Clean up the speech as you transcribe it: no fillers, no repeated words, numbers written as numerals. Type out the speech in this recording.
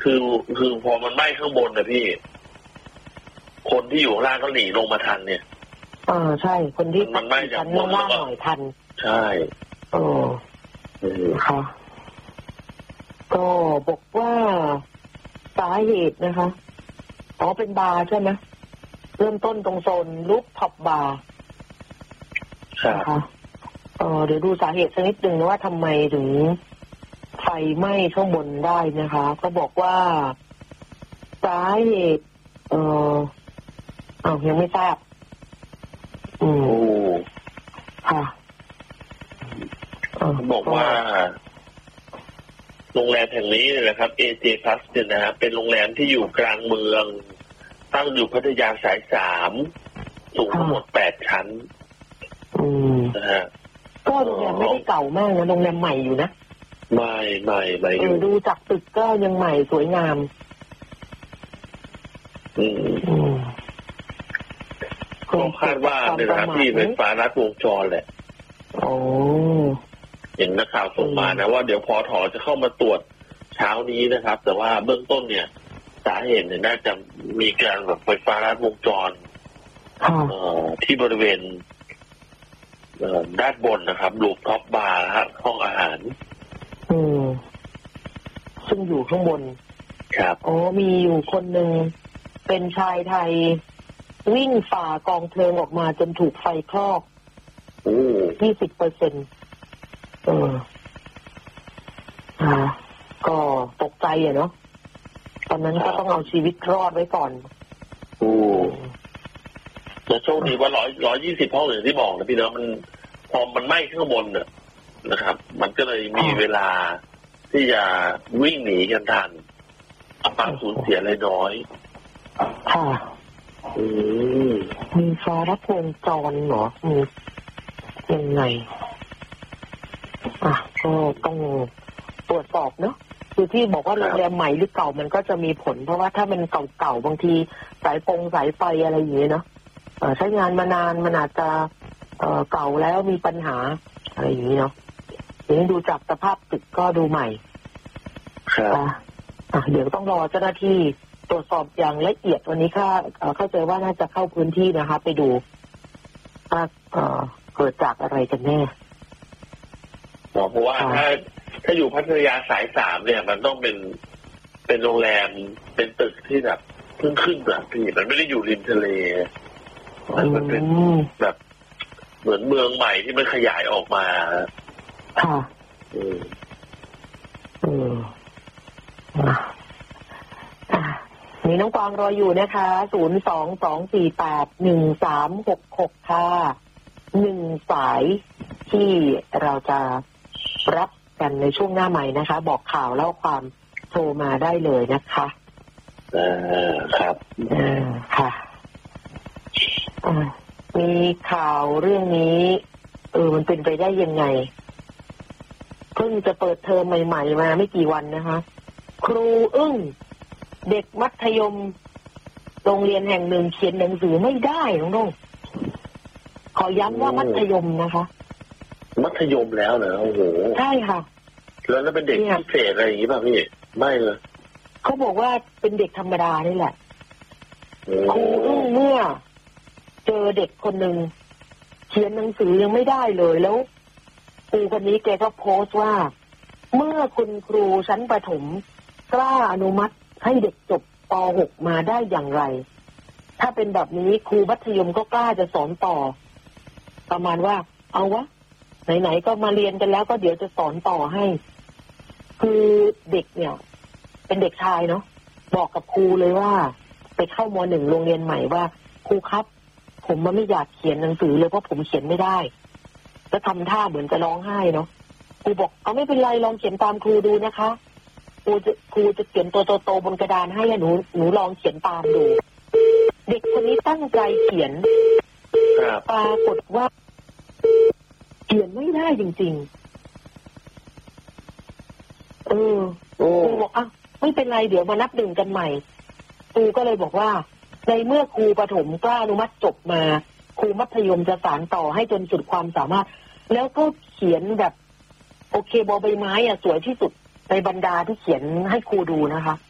คือพอมันไหม้ข้างบนนะพี่คนที่อยู่ข้างล่างก็หนีลงมาทันเนี่ยใช่คนที่มันไหม้จากบนล่างหน่อยทันใช่ค่ะก็บอกว่าสาเหตุนะคะเป็นบาร์ใช่ไหมเริ่มต้นตรงโซนรูฟท็อปบาร์ค่ะเดี๋ยวดูสาเหตุสักนิดนึงนะว่าทำไมถึงไฟไหม้ข้างบนได้นะคะก็บอกว่าสาเหตุยังไม่ทราบค่ะบอกว่าโรงแรมแห่งนี้นะครับ AJ Plus เนี่ยนะฮะเป็นโรงแรมที่อยู่กลางเมืองตั้งอยู่พัทยาสาย3สูงทั้งหมด8ชั้นนะฮะก็โรงแรมไม่ได้เก่ามากนะโรงแรมใหม่อยู่นะไม่ดูจากตึกก็ยังใหม่สวยงามก็คาดว่าเป็นร้านที่ไฟฟ้ารัดวงจรแหละเห็นนักข่าวส่งมานะว่าเดี๋ยวพอถอจะเข้ามาตรวจเช้านี้นะครับแต่ว่าเบื้องต้นเนี่ยสาเหตุเนี่ยน่าจะมีการแบบไฟฟ้ารัดวงจรที่บริเวณด้านบนนะครับรูฟท็อปบาร์ฮะห้องอาหารซึ่งอยู่ข้างบนครับมีอยู่คนหนึ่งเป็นชายไทยวิ่งฝ่ากองเพลิงออกมาจนถูกไฟคลอก20%ก็ตกใจเนาะตอนนั้นก็ต้องเอาชีวิตรอดไว้ก่อนแต่โชคดีว่า120ห้องอย่างที่บอกนะพี่เนาะพอมันไหม้ข้างบนเนี่ยนะครับมันก็เลยมีเวลาที่จะวิ่งหนีกันทันความสูญเสียเลยน้อยค่ะมีไฟรัดวงจรเหรอมียังไงก็ต้องตรวจสอบเนาะคือที่บอกว่าโรงแรมใหม่หรือเก่ามันก็จะมีผลเพราะว่าถ้ามันเก่าๆบางทีสายไฟอะไรอย่างเงี้ยเนาะใช้งานมานานมันอาจจะเก่าแล้วมีปัญหาอะไรอย่างนี้เนาะอย่างนี้ดูจากสภาพตึกก็ดูใหม่เดี๋ยวต้องรอเจ้าหน้าที่ตรวจสอบอย่างละเอียดวันนี้เข้าใจว่าน่าจะเข้าพื้นที่นะคะไปดูว่าเกิดจากอะไรกันแน่เพราะว่าถ้าอยู่พัทยาสาย3เนี่ยมันต้องเป็นโรงแรมเป็นตึกที่แบบเพิ่งขึ้นแบบพี่มันไม่ได้อยู่ริมทะเลมันเป็นแบบเหมือนเมืองใหม่ที่มันขยายออกมาค่ะมีน้องกวางรออยู่นะคะ022481366ค่ะ1สายที่เราจะรับกันในช่วงหน้าใหม่นะคะบอกข่าวเล่าความโทรมาได้เลยนะคะครับค่ะมีข่าวเรื่องนี้มันเป็นไปได้ยังไงเพิ่งจะเปิดเทอมใหม่ๆมาไม่กี่วันนะคะครูอึ้งเด็กมัธยมโรงเรียนแห่งหนึ่งเขียนหนังสือไม่ได้น้องขอย้ำว่ามัธยมนะคะมัธยมแล้วเหรอโอ้โหใช่ค่ะแล้วเป็นเด็กพิเศษอะไรอย่างนี้ป่ะพี่ไม่เลยเขาบอกว่าเป็นเด็กธรรมดานี่แหละครูอึ้งเมื่อเจอเด็กคนหนึ่งเขียนหนังสือยังไม่ได้เลยแล้วครูคนนี้แกก็โพสต์ว่าเมื่อคุณครูชั้นประถมกล้าอนุมัติให้เด็กจบป .6 มาได้อย่างไรถ้าเป็นแบบนี้ครูมัธยมก็กล้าจะสอนต่อประมาณว่าเอาวะไหนๆก็มาเรียนกันแล้วก็เดี๋ยวจะสอนต่อให้คือเด็กเนี่ยเป็นเด็กชายเนาะบอกกับครูเลยว่าไปเข้าม.1 โรงเรียนใหม่ว่าครูครับผมมันไม่อยากเขียนหนังสือเลยเพราะผมเขียนไม่ได้แล้วทำท่าเหมือนจะร้องไห้เนาะครูบอกเอาไม่เป็นไรลองเขียนตามครูดูนะคะครูจะเขียนตัวโตๆบนกระดานให้หนูลองเขียนตามดูเด็กคนนี้ตั้งใจเขียนปรากฏว่าเขียนไม่ได้จริงๆครูบอกไม่เป็นไรเดี๋ยวมานับหนึ่งกันใหม่ครูก็เลยบอกว่าในเมื่อครูประถมกล้าอนุมัติจบมาครูมัธยมจะสานต่อให้จนสุดความสามารถแล้วก็เขียนแบบโอเคบอใบไม้สวยที่สุดในบรรดาที่เขียนให้ครูดูนะคะ